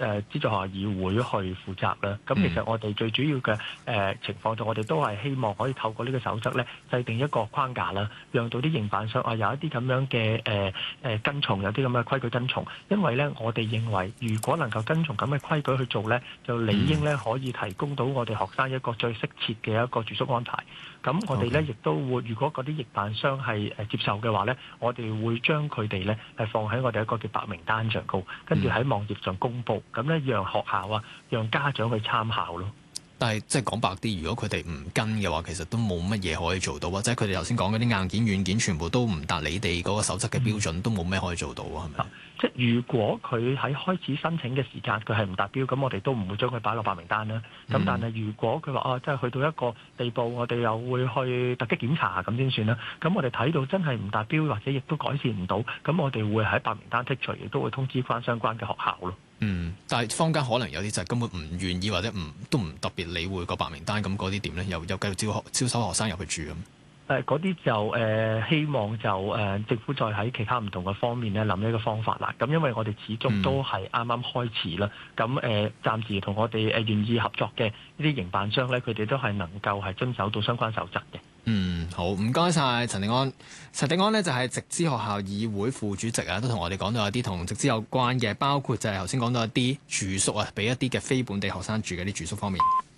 資助學校議會去負責啦。咁其實我哋最主要嘅情況就我哋都係希望可以透過呢個守則咧，制定一個框架啦，讓到啲營辦商有一啲咁樣嘅跟從，有啲咁嘅規矩跟從。因為咧，我哋認為如果能夠跟從咁嘅規矩去做咧，就理應咧可以提供到我哋學生一個最適切嘅一個住宿安排。咁我哋咧亦都會，如果嗰啲營辦商係接受嘅話咧，我哋會將佢哋咧放喺我哋一個叫白名單上高，跟住喺網頁上公佈，咁咧讓學校啊、讓家長去參考咯。 但係即係講白啲，如果佢哋唔跟嘅話，其實都冇乜嘢可以做到，或者佢哋頭先講嗰啲硬件、軟件全部都唔達你哋嗰個守則嘅標準，都冇咩可以做到啊？係咪？ 即係如果佢喺開始申請嘅時間佢係唔達標，咁我哋都唔會將佢擺落白名單啦。咁但係如果佢話即係去到一個地步，我哋又會去突擊檢查咁先算啦。咁我哋睇到真係唔達標，或者亦都改善唔到，咁我哋會喺白名單剔除，亦都會通知翻相關嘅學校咯。 但係坊間可能有啲就係根本唔願意或者都唔特別理會個白名單，咁嗰啲點咧？又繼續招收學生入去住咁。 嗰啲就希望就政府再喺其他唔同嘅方面咧諗一個方法啦。咁因為我哋始終都係啱啱開始啦。咁暫時同我哋願意合作嘅呢啲營辦商咧，佢哋都係能夠係遵守到相關守則嘅。 好，唔該晒陳狄安。陳狄安呢就係直資學校議會副主席啊，都同我哋講到一啲同直資有關嘅，包括就係頭先講到一啲住宿啊，俾一啲嘅非本地學生住嘅啲住宿方面。